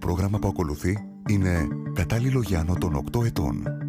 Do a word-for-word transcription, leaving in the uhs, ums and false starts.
πρόγραμμα που ακολουθεί είναι κατάλληλο για άνω των οκτώ ετών.